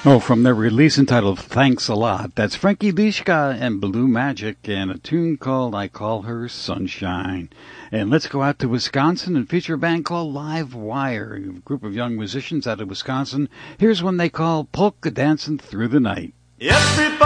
Oh, from their release entitled Thanks a Lot, that's Frankie Lishka and Blue Magic and a tune called I Call Her Sunshine. And let's go out to Wisconsin and feature a band called Live Wire, a group of young musicians out of Wisconsin. Here's one they call Polka Dancing Through the Night. Everybody